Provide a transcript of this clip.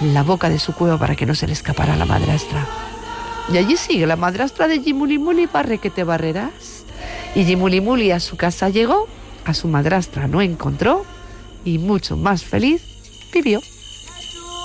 la boca de su cueva para que no se le escapara a la madrastra. Y allí sigue la madrastra de Jimulimuli, barre que te barrerás. Y Jimulimuli a su casa llegó, a su madrastra no encontró y mucho más feliz vivió.